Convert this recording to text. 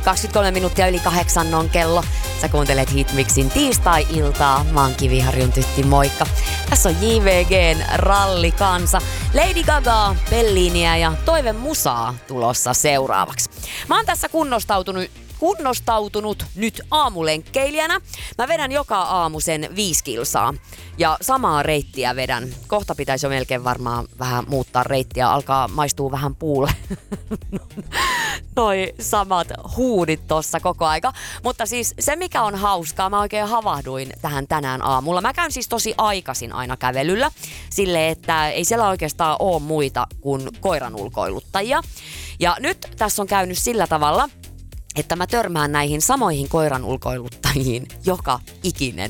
23 minuuttia yli 8 on kello. Sä kuuntelet Hitmixin tiistai-iltaa. Mä oon Kiviharjun Tytti, moikka. Tässä on JVGn rallikansa. Lady Gaga, Bellinia ja Toive Musaa tulossa seuraavaksi. Mä oon tässä kunnostautunut nyt aamulenkkeilijänä. Mä vedän joka aamu sen 5 kilsaa. Ja samaa reittiä vedän. Kohta pitäisi jo melkein varmaan vähän muuttaa reittiä. Alkaa maistuu vähän puulle. Noi samat huudit tossa koko aika. Mutta siis se mikä on hauskaa, mä oikein havahduin tähän tänään aamulla. Mä käyn siis tosi aikaisin aina kävelyllä. Silleen, että ei siellä oikeastaan ole muita kuin koiran ulkoiluttajia. Ja nyt tässä on käynyt sillä tavalla, että mä törmään näihin samoihin koiran ulkoiluttajiin joka ikinen